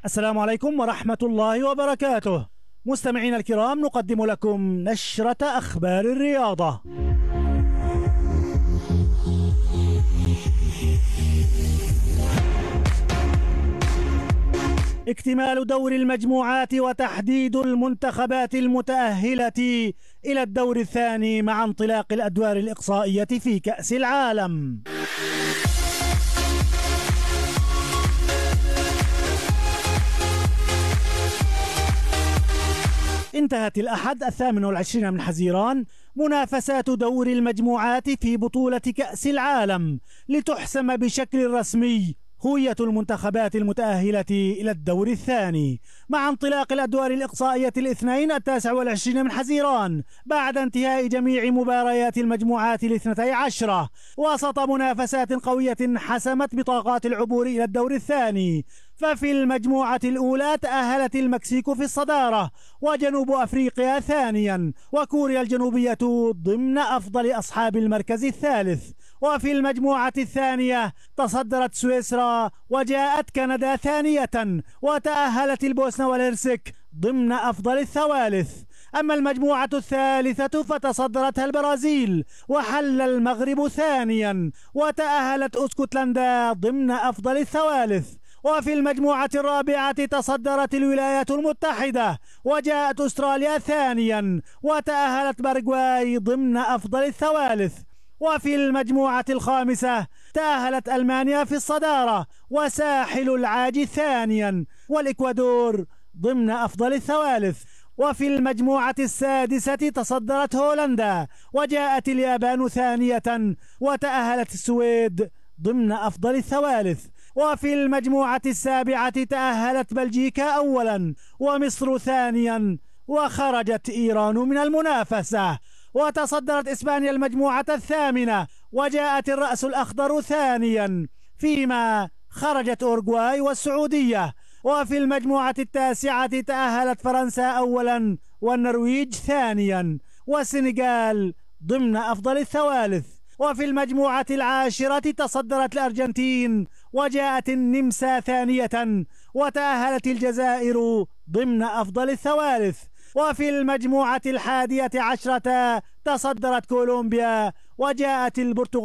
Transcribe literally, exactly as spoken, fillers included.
السلام عليكم ورحمة الله وبركاته. مستمعينا الكرام، نقدم لكم نشرة أخبار الرياضة. اكتمال دور المجموعات وتحديد المنتخبات المتأهلة إلى الدور الثاني مع انطلاق الأدوار الإقصائية في كأس العالم. انتهت الأحد الثامن والعشرين من حزيران منافسات دور المجموعات في بطولة كأس العالم لتحسم بشكل رسمي هوية المنتخبات المتأهلة إلى الدور الثاني مع انطلاق الأدوار الإقصائية الاثنين التاسع والعشرين من حزيران بعد انتهاء جميع مباريات المجموعات الاثنتي عشرة، وسط منافسات قوية حسمت بطاقات العبور إلى الدور الثاني. ففي المجموعة الأولى تأهلت المكسيك في الصدارة، وجنوب أفريقيا ثانيا، وكوريا الجنوبية ضمن أفضل أصحاب المركز الثالث. وفي المجموعة الثانية تصدرت سويسرا، وجاءت كندا ثانية، وتأهلت البوسنة والهرسك ضمن أفضل الثوالث. أما المجموعة الثالثة فتصدرتها البرازيل، وحل المغرب ثانيا، وتأهلت اسكتلندا ضمن أفضل الثوالث. وفي المجموعة الرابعة تصدرت الولايات المتحدة، وجاءت أستراليا ثانيا، وتأهلت باراغواي ضمن أفضل الثوالث. وفي المجموعة الخامسة تأهلت ألمانيا في الصدارة، وساحل العاج ثانيا، والإكوادور ضمن أفضل الثوالث. وفي المجموعة السادسة تصدرت هولندا، وجاءت اليابان ثانية، وتأهلت السويد ضمن أفضل الثوالث. وفي المجموعة السابعة تأهلت بلجيكا أولا، ومصر ثانيا، وخرجت إيران من المنافسة. وتصدرت إسبانيا المجموعة الثامنة، وجاءت الرأس الأخضر ثانيا، فيما خرجت أورغواي والسعودية. وفي المجموعة التاسعة تأهلت فرنسا أولا، والنرويج ثانيا، والسنغال ضمن أفضل الثوالث. وفي المجموعة العاشرة تصدرت الأرجنتين، وجاءت النمسا ثانية، وتأهلت الجزائر ضمن أفضل الثوالث. وفي المجموعة الحادية عشرة تصدرت كولومبيا، وجاءت البرتغال